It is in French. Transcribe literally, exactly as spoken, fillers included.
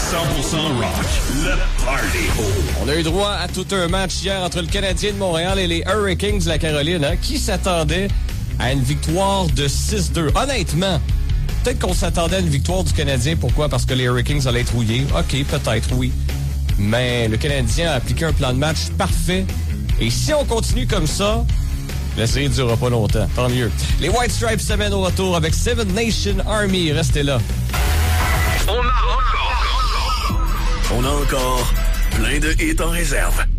cent pour cent rock, le party. On a eu droit à tout un match hier entre le Canadien de Montréal et les Hurricanes de la Caroline. Hein? Qui s'attendait à une victoire de six deux? Honnêtement, peut-être qu'on s'attendait à une victoire du Canadien. Pourquoi? Parce que les Hurricanes allaient être rouillés. OK, peut-être, oui. Mais le Canadien a appliqué un plan de match parfait. Et si on continue comme ça, la série ne durera pas longtemps. Tant mieux. Les White Stripes s'amènent au retour avec Seven Nation Army. Restez là. On a encore... On a encore plein de hits en réserve.